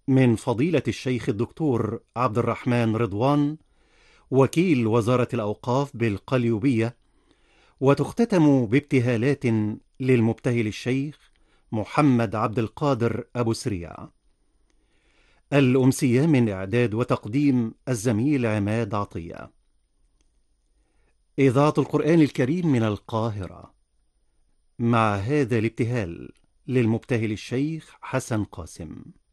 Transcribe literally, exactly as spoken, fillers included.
من فضيلة الشيخ الدكتور عبد الرحمن رضوان وكيل وزارة الأوقاف بالقليوبية، وتختتم بابتهالات للمبتهل الشيخ محمد عبد القادر أبو سريع. الأمسية من إعداد وتقديم الزميل عماد عطية. إذاعة القرآن الكريم من القاهرة، مع هذا الابتهال للمبتهل الشيخ حسن قاسم.